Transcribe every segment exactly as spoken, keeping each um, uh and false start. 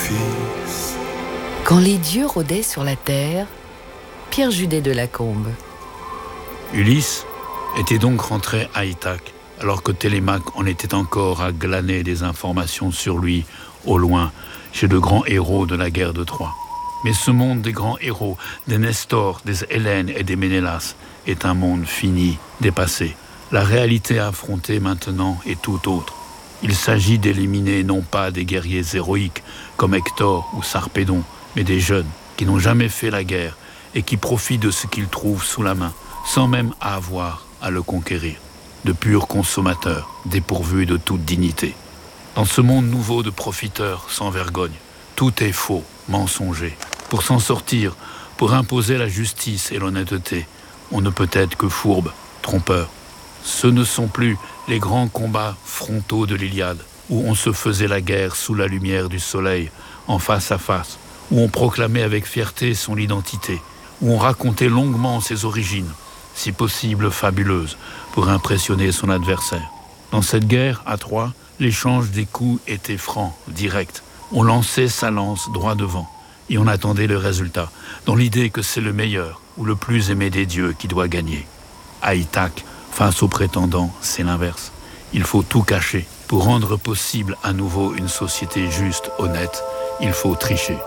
fils. Quand les dieux rôdaient sur la terre, Pierre Judet de Lacombe. Ulysse était donc rentré à Ithaque, alors que Télémaque en était encore à glaner des informations sur lui, au loin, chez de grands héros de la guerre de Troie. Mais ce monde des grands héros, des Nestors, des Hélènes et des Ménélas, est un monde fini, dépassé. La réalité affrontée maintenant est tout autre. Il s'agit d'éliminer non pas des guerriers héroïques comme Hector ou Sarpédon, mais des jeunes qui n'ont jamais fait la guerre et qui profitent de ce qu'ils trouvent sous la main, sans même avoir à le conquérir. De purs consommateurs, dépourvus de toute dignité. Dans ce monde nouveau de profiteurs sans vergogne, tout est faux, mensonger. Pour s'en sortir, pour imposer la justice et l'honnêteté, on ne peut être que fourbe, trompeur. Ce ne sont plus les grands combats frontaux de l'Iliade, où on se faisait la guerre sous la lumière du soleil, en face à face, où on proclamait avec fierté son identité, où on racontait longuement ses origines, si possible fabuleuses, pour impressionner son adversaire. Dans cette guerre, à Troie, l'échange des coups était franc, direct. On lançait sa lance droit devant, et on attendait le résultat, dans l'idée que c'est le meilleur ou le plus aimé des dieux qui doit gagner. À Ithaque, face aux prétendants, c'est l'inverse. Il faut tout cacher. Pour rendre possible à nouveau une société juste, honnête, il faut tricher.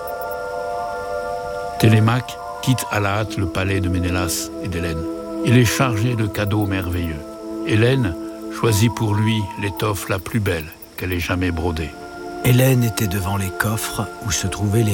Télémaque quitte à la hâte le palais de Ménélas et d'Hélène. Il est chargé de cadeaux merveilleux. Hélène choisit pour lui l'étoffe la plus belle qu'elle ait jamais brodée. Hélène était devant les coffres où se trouvaient les